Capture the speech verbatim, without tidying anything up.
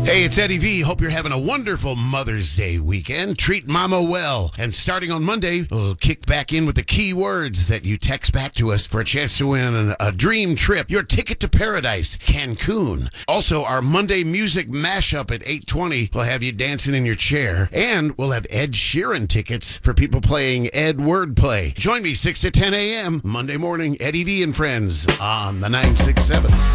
Hey, it's Eddie V. Hope you're having a wonderful Mother's Day weekend. Treat Mama well. And starting on Monday, we'll kick back in with the key words that you text back to us for a chance to win an, a dream trip, your ticket to paradise, Cancun. Also, our Monday music mashup at eight twenty will have you dancing in your chair. And we'll have Ed Sheeran tickets for people playing Ed Wordplay. Join me six to ten a.m. Monday morning, Eddie V and Friends on the nine six seven.